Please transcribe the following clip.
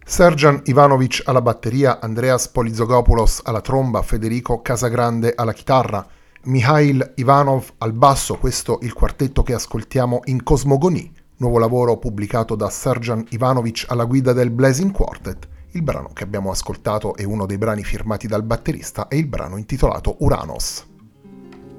Serjan Ivanovic alla batteria, Andreas Polizogopoulos alla tromba, Federico Casagrande alla chitarra, Mikhail Ivanov al basso, questo il quartetto che ascoltiamo in Cosmogonie, nuovo lavoro pubblicato da Serjan Ivanovic alla guida del Blazing Quartet. Il brano che abbiamo ascoltato è uno dei brani firmati dal batterista e il brano intitolato Uranos.